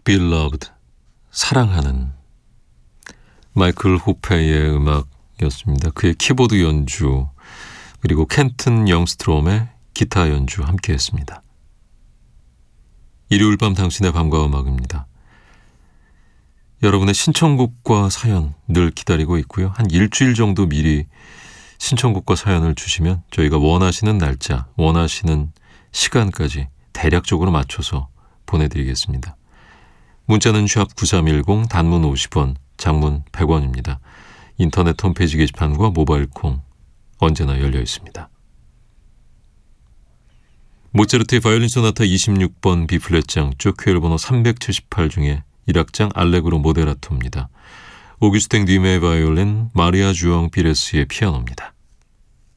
Beloved, 사랑하는 마이클 호페의 음악이었습니다. 그의 키보드 연주 그리고 켄튼 영스트롬의 기타 연주 함께했습니다. 일요일 밤 당신의 밤과 음악입니다. 여러분의 신청곡과 사연 늘 기다리고 있고요. 한 일주일 정도 미리 신청곡과 사연을 주시면 저희가 원하시는 날짜, 원하시는 시간까지 대략적으로 맞춰서 보내드리겠습니다. 문자는 샵 9310, 단문 50원, 장문 100원입니다. 인터넷 홈페이지 게시판과 모바일 콩 언제나 열려 있습니다. 모차르트의 바이올린 소나타 26번 B플랫 장조 쾌열 번호 378 중에 1악장 알레그로 모데라토입니다. 오규스탱 뒤메의 바이올린, 마리아 주앙 피레스의 피아노입니다.